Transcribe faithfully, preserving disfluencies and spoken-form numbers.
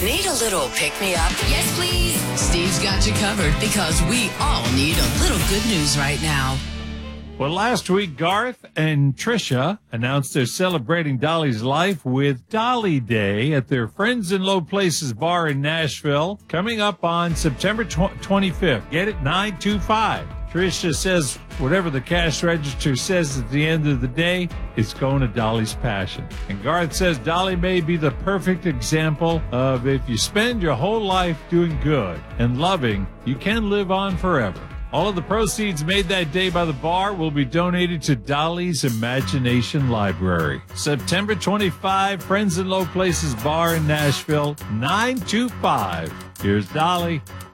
Need a little pick-me-up? Yes, please. Steve's got you covered because we all need a little good news right now. Well, last week, Garth and Trisha announced they're celebrating Dolly's life with Dolly Day at their Friends in Low Places bar in Nashville, coming up on September twenty-fifth. Get it? nine two five. Trisha says whatever the cash register says at the end of the day, it's going to Dolly's passion. And Garth says Dolly may be the perfect example of if you spend your whole life doing good and loving, you can live on forever. All of the proceeds made that day by the bar will be donated to Dolly's Imagination Library. September twenty-fifth, Friends in Low Places Bar in Nashville, nine two five. Here's Dolly.